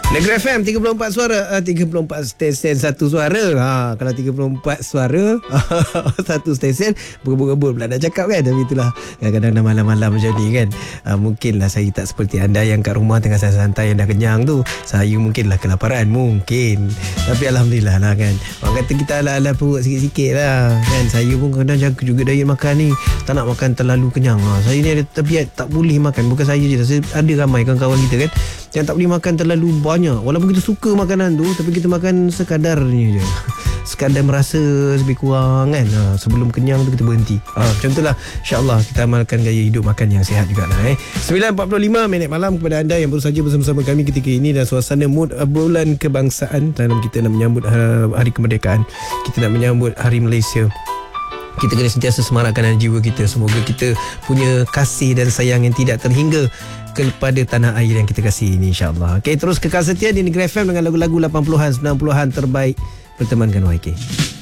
Negeri FM 34 suara, 34 stesen satu suara. Kalau 34 suara satu stesen, berebut-rebut pula nak cakap kan. Tapi itulah, kadang-kadang dah malam-malam macam ni kan. Mungkinlah saya tak seperti anda yang kat rumah tengah santai yang dah kenyang tu. Saya mungkinlah kelaparan, mungkin. Tapi alhamdulillah lah kan. Orang kata kita ala-ala perut sikit-sikit lah kan. Saya pun kadang jaga juga diet makan ni. Tak nak makan terlalu kenyang. Saya ni ada tabiat tak boleh makan. Bukan saya je, saya ada ramai kawan-kawan kita kan yang tak boleh makan terlalu banyak. Walaupun kita suka makanan tu, tapi kita makan sekadarnya je. Sekadar merasa lebih kurang kan. Sebelum kenyang tu kita berhenti. Macam itulah, insyaAllah kita amalkan gaya hidup makan yang sihat jugalah 9.45 malam kepada anda yang baru saja bersama-sama kami ketika ini dalam suasana mood bulan kebangsaan. Dalam kita nak menyambut hari kemerdekaan, kita nak menyambut hari Malaysia. Kita kena sentiasa semarakkan jiwa kita. Semoga kita punya kasih dan sayang yang tidak terhingga kepada tanah air yang kita kasih ini, insyaAllah. Terus kekal setia di Negeri FM dengan lagu-lagu 80-an 90-an terbaik. Bertemankan YK.